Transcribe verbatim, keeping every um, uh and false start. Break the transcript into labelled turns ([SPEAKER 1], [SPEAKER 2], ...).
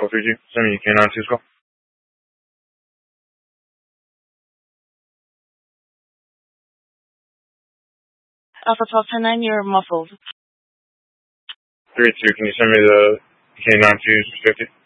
[SPEAKER 1] Echo three G. Send me K nine two score.
[SPEAKER 2] Alpha twelve ten nine, you're muffled.
[SPEAKER 1] three two, can you send me the K nine two fifty?